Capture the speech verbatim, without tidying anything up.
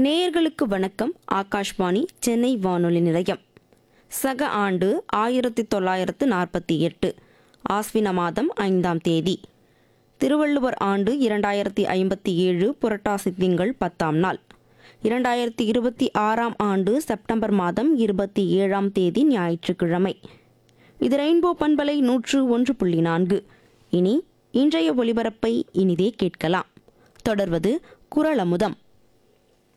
நேயர்களுக்கு வணக்கம். ஆகாஷ்வாணி சென்னை வானொலி நிலையம். சக ஆண்டு ஆயிரத்தி தொள்ளாயிரத்து நாற்பத்தி எட்டு ஆஸ்வின மாதம் ஐந்தாம் தேதி. திருவள்ளுவர் ஆண்டு இரண்டாயிரத்தி ஐம்பத்தி ஏழு புரட்டாசி திங்கள் பத்தாம் நாள். இரண்டாயிரத்தி இருபத்தி ஆறாம் ஆண்டு செப்டம்பர் மாதம் இருபத்தி ஏழாம் தேதி ஞாயிற்றுக்கிழமை. இது ரெயின்போ பண்பலை நூற்று ஒன்று புள்ளி நான்கு. இனி இன்றைய ஒலிபரப்பை இனிதே கேட்கலாம். தொடர்வது குறளமுதம்.